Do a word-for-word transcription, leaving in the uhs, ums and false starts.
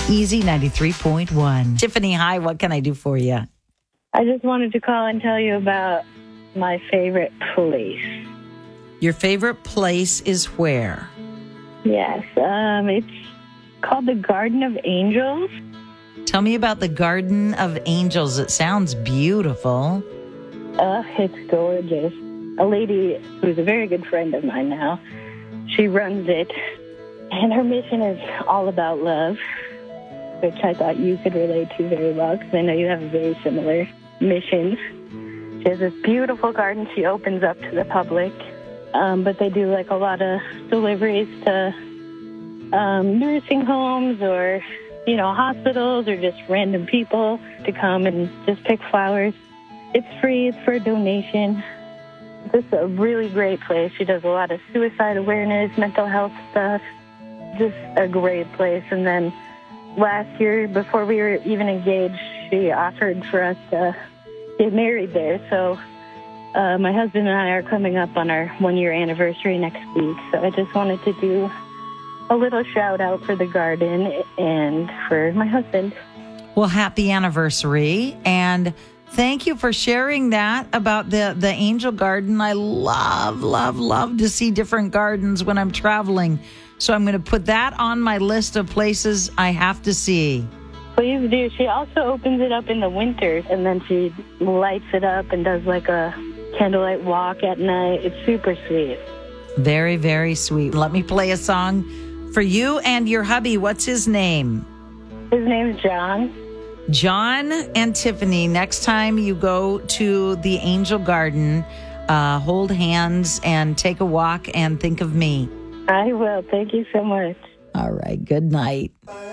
Easy ninety-three point one. Tiffany, hi. What can I do for you? I just wanted to call and tell you about my favorite place. Your favorite place is where? Yes, um, it's called the Garden of Angels. Tell me about the Garden of Angels. It sounds beautiful. Uh, it's gorgeous. A lady who's a very good friend of mine now, she runs it, and her mission is all about love, which I thought you could relate to very well, because I know you have a very similar mission. She has this beautiful garden she opens up to the public, um, but they do like a lot of deliveries to um, nursing homes or, you know, hospitals or just random people to come and just pick flowers. It's free. It's for a donation. This is a really great place. She does a lot of suicide awareness, mental health stuff. Just a great place. And then last year, before we were even engaged, she offered for us to get married there. So uh, my husband and I are coming up on our one-year anniversary next week. So I just wanted to do a little shout-out for the garden and for my husband. Well, happy anniversary. And thank you for sharing that about the, the Angel Garden. I love, love, love to see different gardens when I'm traveling. So I'm going to put that on my list of places I have to see. Please do. She also opens it up in the winter, and then she lights it up and does like a candlelight walk at night. It's super sweet. Very, very sweet. Let me play a song for you and your hubby. What's his name? His name's John. John and Tiffany, next time you go to the Angel Garden, uh, hold hands and take a walk and think of me. I will. Thank you so much. All right. Good night.